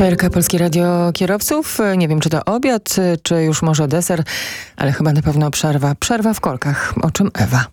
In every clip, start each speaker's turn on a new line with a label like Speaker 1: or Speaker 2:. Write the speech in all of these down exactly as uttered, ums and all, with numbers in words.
Speaker 1: P R K Polskie Radio Kierowców. Nie wiem, czy to obiad, czy już może deser, ale chyba na pewno przerwa. Przerwa w korkach, o czym Ewa.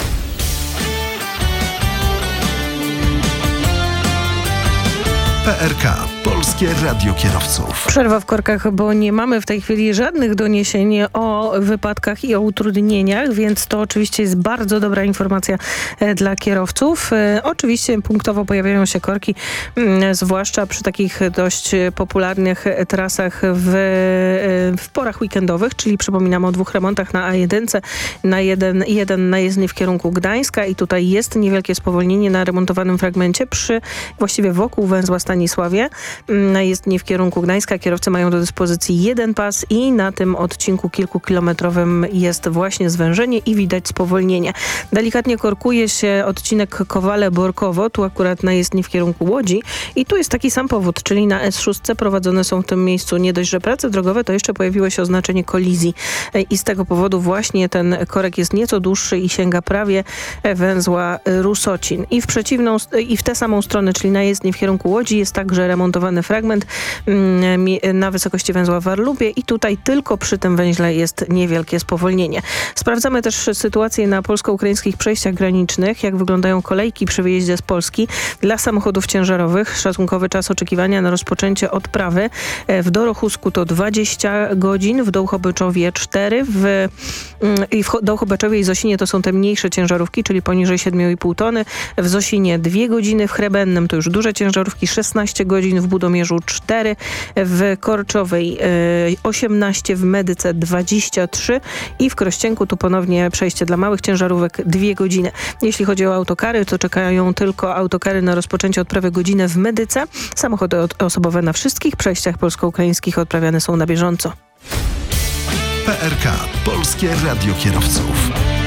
Speaker 2: P R K Polskie Radio Kierowców.
Speaker 3: Przerwa w korkach, bo nie mamy w tej chwili żadnych doniesień o wypadkach i o utrudnieniach, więc to oczywiście jest bardzo dobra informacja dla kierowców. Oczywiście punktowo pojawiają się korki, zwłaszcza przy takich dość popularnych trasach w, w porach weekendowych, czyli przypominam o dwóch remontach na A jeden, na jeden, jeden na jezdni w kierunku Gdańska i tutaj jest niewielkie spowolnienie na remontowanym fragmencie przy, właściwie wokół węzła Stanisławie. Na jezdni w kierunku Gdańska kierowcy mają do dyspozycji jeden pas i na tym odcinku kilkukilometrowym jest właśnie zwężenie i widać spowolnienie. Delikatnie korkuje się odcinek Kowale-Borkowo, tu akurat na jezdni w kierunku Łodzi i tu jest taki sam powód, czyli na S sześć prowadzone są w tym miejscu nie dość, że prace drogowe, to jeszcze pojawiło się oznaczenie kolizji i z tego powodu właśnie ten korek jest nieco dłuższy i sięga prawie węzła Rusocin. I w przeciwną, i w tę samą stronę, czyli na jezdni w kierunku Łodzi jest także remontowany fragment na wysokości węzła w Warlubie i tutaj tylko przy tym węźle jest niewielkie spowolnienie. Sprawdzamy też sytuację na polsko-ukraińskich przejściach granicznych, jak wyglądają kolejki przy wyjeździe z Polski dla samochodów ciężarowych. Szacunkowy czas oczekiwania na rozpoczęcie odprawy w Dorochusku to dwadzieścia godzin, w Dołchobyczowie cztery, w, i w Dołchobyczowie i Zosinie to są te mniejsze ciężarówki, czyli poniżej siedem i pół tony, w Zosinie dwie godziny, w Chrebennem to już duże ciężarówki szesnaście godzin, w Budomierzu cztery, w Korczowej osiemnaście, w Medyce dwadzieścia trzy i w Krościenku tu ponownie przejście dla małych ciężarówek dwie godziny. Jeśli chodzi o autokary, to czekają tylko autokary na rozpoczęcie odprawy godzinę w Medyce. Samochody osobowe na wszystkich przejściach polsko-ukraińskich odprawiane są na bieżąco.
Speaker 2: P R K Polskie Radio Kierowców.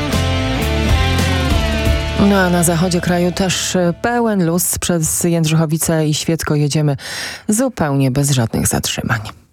Speaker 1: No a na zachodzie kraju też pełen luz. Przez Jędrzychowice i Świecko jedziemy zupełnie bez żadnych zatrzymań.